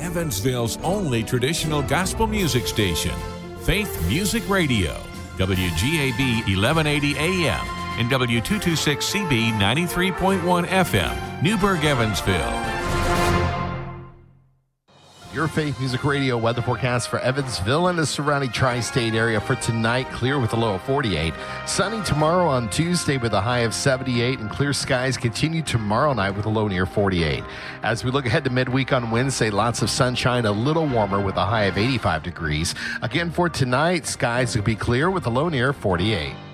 Evansville's only traditional gospel music station, Faith Music Radio, WGAB 1180 AM and W226CB 93.1 FM, Newburgh, Evansville. Your Faith Music Radio weather forecast for Evansville and the surrounding tri-state area for tonight. Clear with a low of 48. Sunny tomorrow on Tuesday with a high of 78. And clear skies continue tomorrow night with a low near 48. As we look ahead to midweek on Wednesday, lots of sunshine, a little warmer with a high of 85 degrees. Again for tonight, skies will be clear with a low near 48.